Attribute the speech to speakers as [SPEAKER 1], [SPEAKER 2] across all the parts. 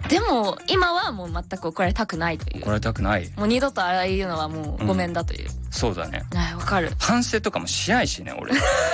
[SPEAKER 1] でも今はもう全く怒られたくないという。
[SPEAKER 2] 怒られたくない。
[SPEAKER 1] もう二度とああいうのはもうごめんだという。
[SPEAKER 2] そうだね。
[SPEAKER 1] わかる。
[SPEAKER 2] 反省とかもしないしね俺。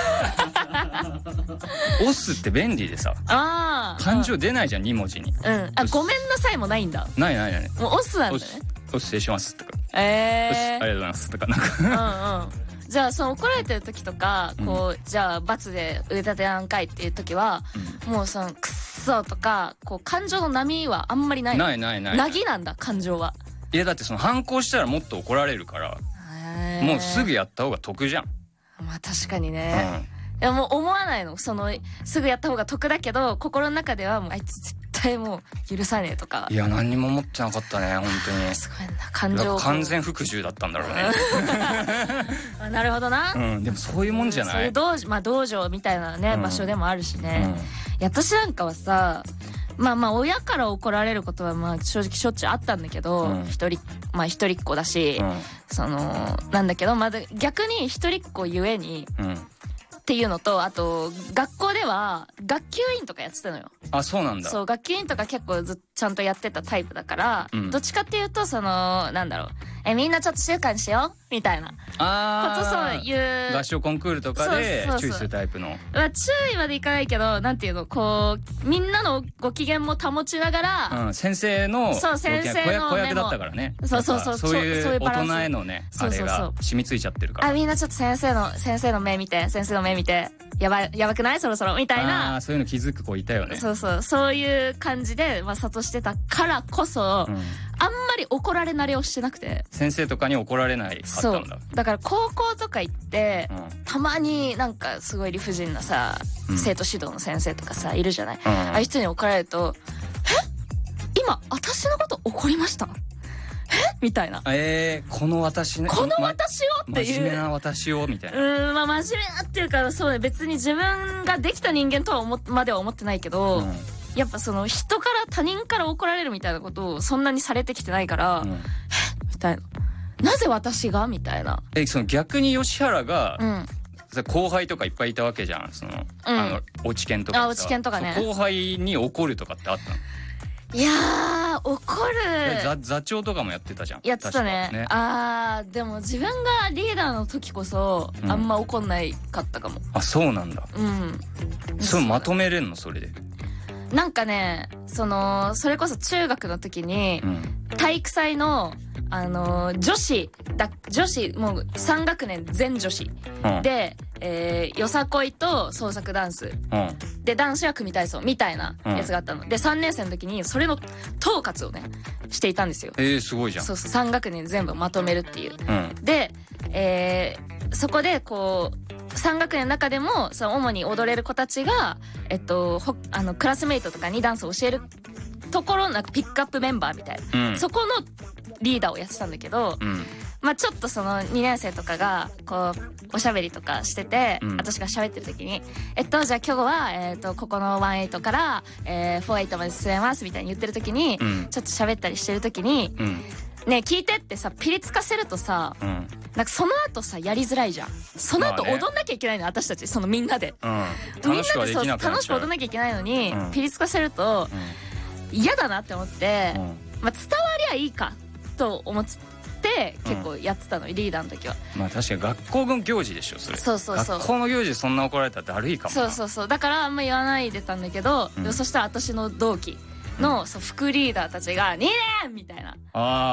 [SPEAKER 2] 押すって便利でさ。感情出ないじゃん2文字に。
[SPEAKER 1] ごめんなさいもないんだ。
[SPEAKER 2] ない。
[SPEAKER 1] もう押すなんだね。
[SPEAKER 2] 押す失礼しますとか。ありがとうございますとかなんか。
[SPEAKER 1] じゃあその怒られてる時とかこうじゃあ罰で腕立て何回っていう時はもうそのくっそとかこう感情の波はあんまりない。
[SPEAKER 2] ない。
[SPEAKER 1] なぎなんだ感情は。
[SPEAKER 2] いやだってその反抗したらもっと怒られるからもうすぐやった方が得じゃん。
[SPEAKER 1] まあ確かにね。いやもう思わないの。そのすぐやった方が得だけど心の中ではもうあいつ絶対もう許さねえとか。
[SPEAKER 2] いや何にも思ってなかったね本当に。
[SPEAKER 1] すごいな感情。
[SPEAKER 2] 完全服従だったんだろうね。
[SPEAKER 1] なるほどな。
[SPEAKER 2] でもそういうもんじゃない。そういう
[SPEAKER 1] 道場みたいなね場所でもあるしね。私なんかはさまあ親から怒られることはまあ正直しょっちゅうあったんだけど一人っ子だしそのなんだけどまだ逆に一人っ子ゆえにっていうのとあと学校では学級委員とかやってたのよ。
[SPEAKER 2] あそうなんだ。
[SPEAKER 1] そう学級委員とか結構ちゃんとやってたタイプだからどっちかっていうとそのなんだろうみんなちょっと静かにしようみたいなことそういう
[SPEAKER 2] 合唱コンクールとかで注意するタイプの。
[SPEAKER 1] 注意までいかないけどなんていうのこうみんなのご機嫌も保ちながら
[SPEAKER 2] 先生の
[SPEAKER 1] 子
[SPEAKER 2] 役だったからね。そういう大人へのねあれが染みついちゃってるから。
[SPEAKER 1] みんなちょっと先生の目見てやばくないそろそろみたいな。
[SPEAKER 2] そういうの気づく子いたよね。
[SPEAKER 1] そういう感じで諭してたからこそあんまり怒られ慣れをしてなくて。
[SPEAKER 2] 先生とかに怒られないかったんだ。
[SPEAKER 1] だから高校とか行ってたまになんかすごい理不尽なさ生徒指導の先生とかさいるじゃない。ああいう人に怒られると今私のこと怒りましたみたいな。
[SPEAKER 2] この私ね。
[SPEAKER 1] この私をっていう。
[SPEAKER 2] 真面目な私をみたいな。
[SPEAKER 1] 真面目なっていうかそうね別に自分ができた人間とはまでは思ってないけど、やっぱその人から他人から怒られるみたいなことをそんなにされてきてないから、みたいな。なぜ私がみたいな。
[SPEAKER 2] その逆に吉原が、後輩とかいっぱいいたわけじゃん。その落ち研とか。
[SPEAKER 1] 落ち研とかね。
[SPEAKER 2] 後輩に怒るとかってあったの？
[SPEAKER 1] いや怒る。
[SPEAKER 2] 座長とかもやってたじゃん。
[SPEAKER 1] やってたね。でも自分がリーダーの時こそあんま怒んないかったかも。
[SPEAKER 2] あそうなんだ。それまとめれんのそれで。
[SPEAKER 1] なんかねそれこそ中学の時に体育祭の女子もう3学年全女子でよさこいと創作ダンスで男子は組体操みたいなやつがあったので3年生の時にそれの統括をねしていたんですよ。
[SPEAKER 2] すごいじゃん。
[SPEAKER 1] そう3学年全部まとめるっていう。でそこでこう3学年の中でもその主に踊れる子たちがクラスメイトとかにダンスを教えるところなんかピックアップメンバーみたいな、そこのリーダーをやってたんだけど、ちょっとその2年生とかがこうおしゃべりとかしてて、私が喋ってる時にじゃあ今日はここの18から48まで進めますみたいに言ってる時に、ちょっと喋ったりしてる時に、ねえ聞いてってさピリつかせるとさ、なんかその後さやりづらいじゃん。その後踊んなきゃいけないの私たちそのみんなで、みんなでそう楽しく踊んなきゃいけないのに、ピリつかせると嫌だなって思って、伝わりゃいいかと思って結構やってたの、リーダーの時は。
[SPEAKER 2] 確かに学校の行事でしょそれ。学校の行事でそんな怒られたらだるいかもな。
[SPEAKER 1] そうだからあんま言わないでたんだけど、そしたら私の同期の副リーダーたちが「2年!」みたいな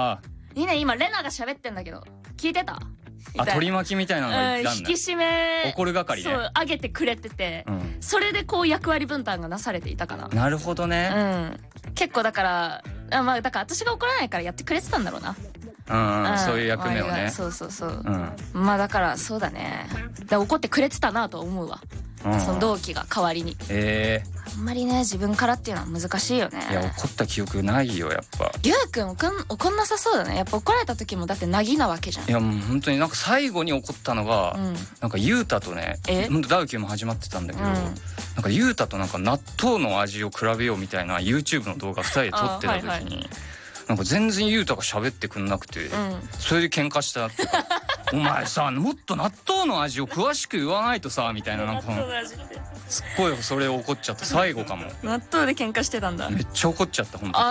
[SPEAKER 1] 「2年今レナが喋ってんだけど聞いてた?」
[SPEAKER 2] 取り巻きみたいなのがいたんだ。
[SPEAKER 1] 引き締め
[SPEAKER 2] 怒る係ね。
[SPEAKER 1] 上げてくれてて、それでこう役割分担がなされていたかな。
[SPEAKER 2] なるほどね。
[SPEAKER 1] 結構だからだから私が怒らないからやってくれてたんだろうな。
[SPEAKER 2] そういう役目をね。
[SPEAKER 1] そうだからそうだね。怒ってくれてたなと思うわ。その同期が代わりに。あんまりね自分からっていうのは難しいよね。
[SPEAKER 2] いや怒った記憶ないよやっぱ。
[SPEAKER 1] りゅうくん怒んなさそうだね。やっぱ怒られた時もだってなぎなわけじゃん。
[SPEAKER 2] いやもう本当になんか最後に怒ったのが、なんかゆうたとね、ダウキューも始まってたんだけど、なんかゆうたとなんか納豆の味を比べようみたいな YouTube の動画2人で撮ってた時に、なんか全然ゆうたが喋ってくんなくて、それで喧嘩したっていうかお前さもっと納豆の味を詳しく言わないとさみたいな、なんかすっごいそれ怒っちゃった。最後かも。
[SPEAKER 1] 納豆で喧嘩してたんだ。
[SPEAKER 2] めっちゃ怒っちゃった本当に。